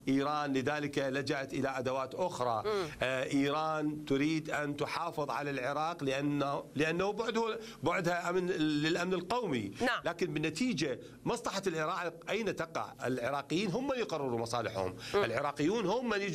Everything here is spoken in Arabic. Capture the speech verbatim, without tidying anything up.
إيران لذلك لجأت إلى أدوات أخرى. آه إيران تريد أن تحافظ على العراق لأنه لأنه بعده بعدها أمن للأمن القومي. نعم. لكن بالنتيجة مصلحة العراق أين تقع؟ العراقيين هم اللي يقرروا مصالحهم، العراقيون هم من